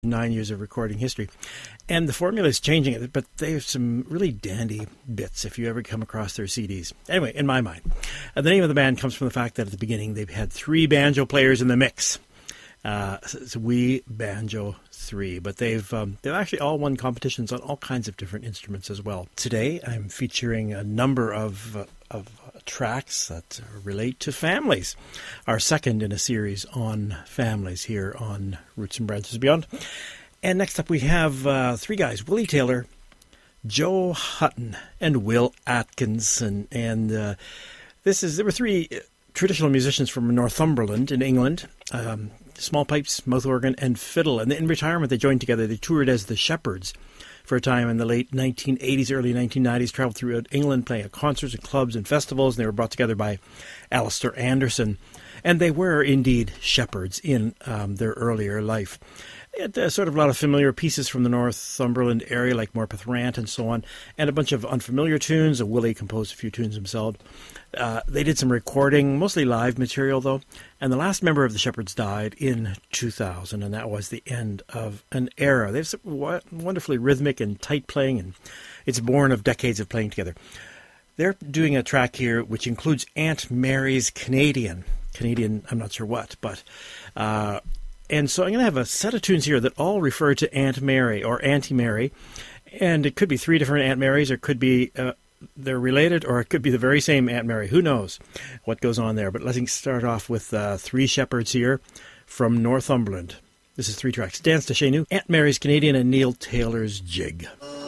9 years of recording history. And the formula is changing it, but they have some really dandy bits if you ever come across their CDs. Anyway, in my mind, the name of the band comes from the fact that at the beginning they've had 3 banjo players in the mix. It's Wee Banjo 3, but they've actually all won competitions on all kinds of different instruments as well. Today I'm featuring a number of tracks that relate to families. Our second in a series on families here on Roots and Branches Beyond. And next up we have 3 guys, Willie Taylor, Joe Hutton, and Will Atkinson. And there were 3 traditional musicians from Northumberland in England. Small pipes, mouth organ, and fiddle. And in retirement, they joined together. They toured as the Shepherds for a time in the late 1980s, early 1990s, traveled throughout England playing at concerts and clubs and festivals. And they were brought together by Alistair Anderson. And they were indeed shepherds in their earlier life. They had sort of a lot of familiar pieces from the Northumberland area, like Morpeth Rant and so on, and a bunch of unfamiliar tunes. Willie composed a few tunes himself. They did some recording, mostly live material, though. And the last member of the Shepherds died in 2000, and that was the end of an era. They have some wonderfully rhythmic and tight playing, and it's born of decades of playing together. They're doing a track here which includes Aunt Mary's Canadian, I'm not sure what, but... and so I'm going to have a set of tunes here that all refer to Aunt Mary or Auntie Mary. And it could be 3 different Aunt Marys, or it could be they're related, or it could be the very same Aunt Mary. Who knows what goes on there? But let's start off with 3 shepherds here from Northumberland. This is 3 tracks. Dance to Chez Nous, Aunt Mary's Canadian, and Neil Taylor's Jig.